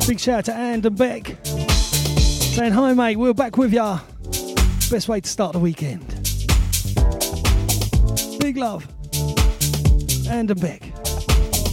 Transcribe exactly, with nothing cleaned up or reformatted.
Big shout out to And and Beck. Saying, hi mate, we're back with ya. Best way to start the weekend. Big love. And and Beck.